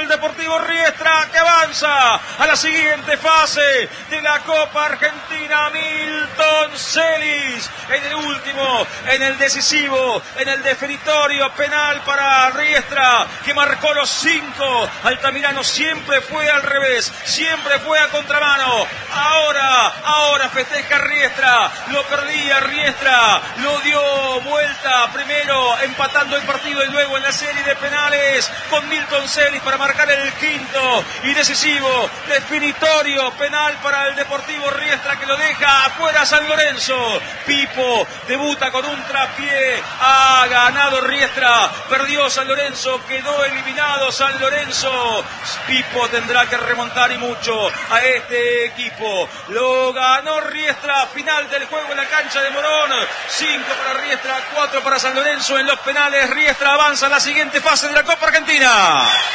el Deportivo Riestra, que avanza a la siguiente fase de la Copa Argentina. Milton Celis en el último, en el decisivo, en el definitorio penal para Riestra, que marcó los 5. Altamirano siempre fue al revés, siempre fue a contramano. Ahora festeja Riestra, lo perdía Riestra, lo dio vuelta primero empatando el partido y luego en la serie de penales con Milton Celis para marcar el quinto y decisivo definitorio penal para el Deportivo Riestra, que lo deja afuera a San Lorenzo. Pipo debuta con un traspié, ha ganado Riestra, perdió San Lorenzo, quedó eliminado San Lorenzo. Pipo tendrá que remontar y mucho a este equipo. Lo ganó Riestra, final del juego en la cancha de Morón. 5 para Riestra, 4 para San Lorenzo en los penales. Riestra avanza a la siguiente fase de la Copa Argentina.